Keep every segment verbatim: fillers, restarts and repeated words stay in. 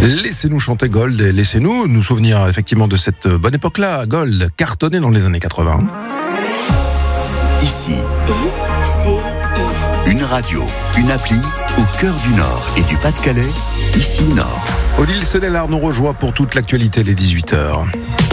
Laissez-nous chanter Gold et laissez-nous nous souvenir effectivement de cette bonne époque-là. Gold, cartonné dans les années quatre-vingts. Ici, I C I. Une radio, une appli au cœur du Nord et du Pas-de-Calais, ici Nord. Odile Senelard nous rejoint pour toute l'actualité, les dix-huit heures.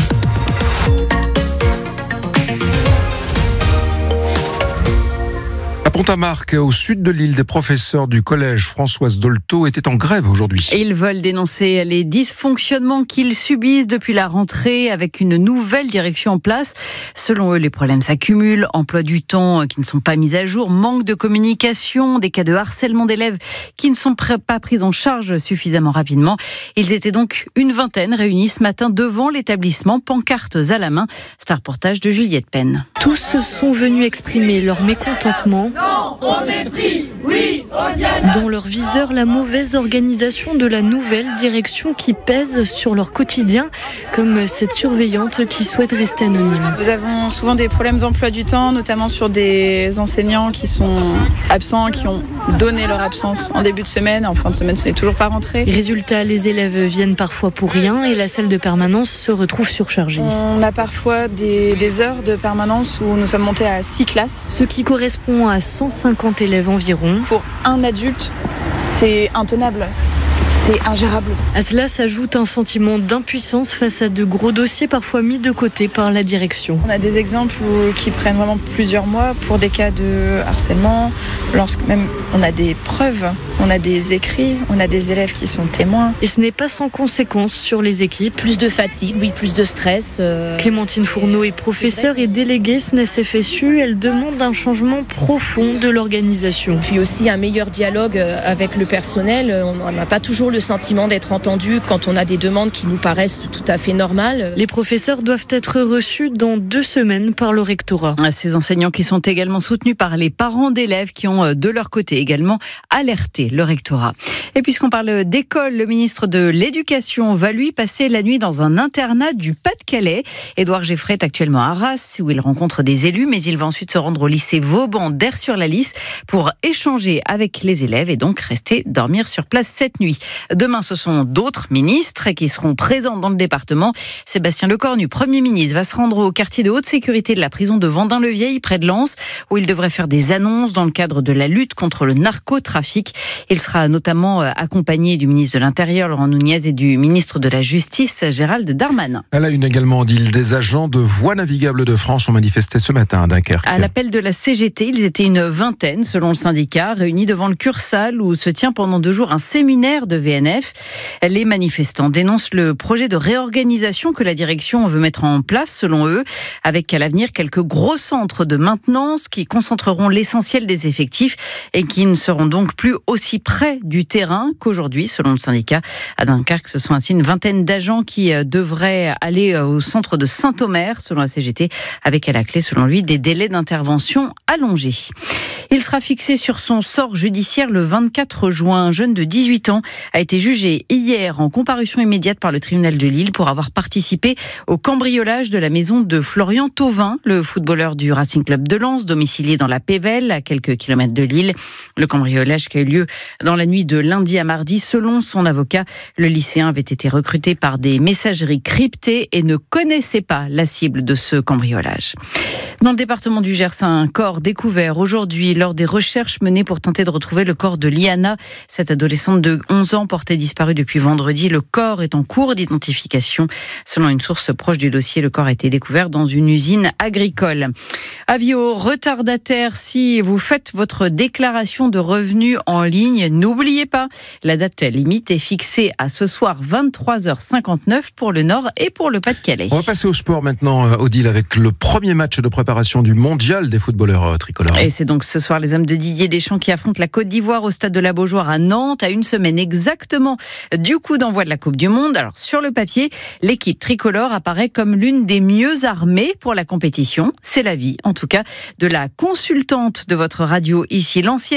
À Pont-à-Marc, au sud de l'île, des professeurs du collège Françoise Dolto étaient en grève aujourd'hui. Ils veulent dénoncer les dysfonctionnements qu'ils subissent depuis la rentrée avec une nouvelle direction en place. Selon eux, les problèmes s'accumulent, emploi du temps qui ne sont pas mis à jour, manque de communication, des cas de harcèlement d'élèves qui ne sont pas pris en charge suffisamment rapidement. Ils étaient donc une vingtaine réunis ce matin devant l'établissement, pancartes à la main. C'est un reportage de Juliette Penn. Tous sont venus exprimer leur mécontentement. Non, au mépris, oui, au dialogue. Dans leur viseur, la mauvaise organisation de la nouvelle direction qui pèse sur leur quotidien, comme cette surveillante qui souhaite rester anonyme. Nous avons souvent des problèmes d'emploi du temps, notamment sur des enseignants qui sont absents, qui ont donné leur absence en début de semaine. En fin de semaine, ce n'est toujours pas rentré. Résultat, les élèves viennent parfois pour rien et la salle de permanence se retrouve surchargée. On a parfois des, des heures de permanence où nous sommes montés à six classes. Ce qui correspond à cent cinquante élèves environ. Pour un adulte, c'est intenable. C'est ingérable. À cela s'ajoute un sentiment d'impuissance face à de gros dossiers parfois mis de côté par la direction. On a des exemples où, qui prennent vraiment plusieurs mois pour des cas de harcèlement, lorsque même on a des preuves, on a des écrits, on a des élèves qui sont témoins. Et ce n'est pas sans conséquence sur les équipes. Plus de fatigue, oui, plus de stress. Euh... Clémentine Fourneau est professeure et déléguée S N E S F S U. Elle demande un changement profond de l'organisation. Puis aussi un meilleur dialogue avec le personnel. On n'a pas toujours le sentiment d'être entendu quand on a des demandes qui nous paraissent tout à fait normales. Les professeurs doivent être reçus dans deux semaines par le rectorat. Ces enseignants qui sont également soutenus par les parents d'élèves qui ont de leur côté également alerté le rectorat. Et puisqu'on parle d'école, le ministre de l'Éducation va lui passer la nuit dans un internat du Pas-de-Calais. Édouard Geffray est actuellement à Arras où il rencontre des élus, mais il va ensuite se rendre au lycée Vauban d'Aire-sur-la-Lys pour échanger avec les élèves et donc rester dormir sur place cette nuit. Demain, ce sont d'autres ministres qui seront présents dans le département. Sébastien Lecornu, Premier ministre, va se rendre au quartier de haute sécurité de la prison de Vendin-le-Vieil, près de Lens, où il devrait faire des annonces dans le cadre de la lutte contre le narcotrafic. Il sera notamment accompagné du ministre de l'Intérieur, Laurent Nunez, et du ministre de la Justice, Gérald Darmanin. À la une également, d'île, des agents de Voies navigables de France ont manifesté ce matin à Dunkerque. À l'appel de la C G T, ils étaient une vingtaine, selon le syndicat, réunis devant le Cursal, où se tient pendant deux jours un séminaire de V N F. Les manifestants dénoncent le projet de réorganisation que la direction veut mettre en place, selon eux, avec à l'avenir quelques gros centres de maintenance qui concentreront l'essentiel des effectifs et qui ne seront donc plus aussi près du terrain qu'aujourd'hui, selon le syndicat. À Dunkerque, ce sont ainsi une vingtaine d'agents qui devraient aller au centre de Saint-Omer, selon la C G T, avec à la clé, selon lui, des délais d'intervention allongés. Il sera fixé sur son sort judiciaire le vingt-quatre juin. Un jeune de dix-huit ans a été jugé hier en comparution immédiate par le tribunal de Lille pour avoir participé au cambriolage de la maison de Florian Thauvin, le footballeur du Racing Club de Lens, domicilié dans la Pévèle, à quelques kilomètres de Lille. Le cambriolage qui a eu lieu dans la nuit de lundi à mardi. Selon son avocat, le lycéen avait été recruté par des messageries cryptées et ne connaissait pas la cible de ce cambriolage. Dans le département du Gers, un corps découvert aujourd'hui lors des recherches menées pour tenter de retrouver le corps de Liana. Cette adolescente de onze ans portée disparue depuis vendredi. Le corps est en cours d'identification. Selon une source proche du dossier, le corps a été découvert dans une usine agricole. Avis aux retardataires, si vous faites votre déclaration de revenus en ligne, n'oubliez pas, la date limite est fixée à ce soir vingt-trois heures cinquante-neuf pour le Nord et pour le Pas-de-Calais. On va passer au sport maintenant, Odile, avec le premier match de préparation du mondial des footballeurs tricolores. Et c'est donc ce soir les hommes de Didier Deschamps qui affrontent la Côte d'Ivoire au stade de la Beaujoire à Nantes, à une semaine exactement du coup d'envoi de la Coupe du Monde. Alors sur le papier, l'équipe tricolore apparaît comme l'une des mieux armées pour la compétition. C'est l'avis, en tout cas, de la consultante de votre radio ici, l'ancienne